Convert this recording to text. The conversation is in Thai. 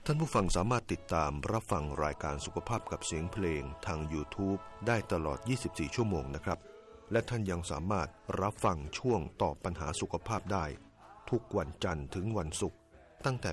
ท่านผู้ฟังสามารถติดตามรับฟังรายการสุขภาพกับเสียงเพลงทาง YouTube ได้ตลอด 24 ชั่วโมงนะครับและท่านยังสามารถรับฟังช่วงตอบปัญหาสุขภาพได้ทุกวันจันทร์ถึงวันศุกร์ตั้งแต่